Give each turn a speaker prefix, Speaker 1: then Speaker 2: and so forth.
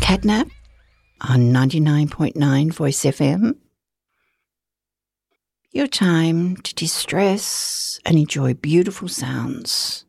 Speaker 1: Catnap on 99.9 Voice FM. Your time to distress and enjoy beautiful sounds.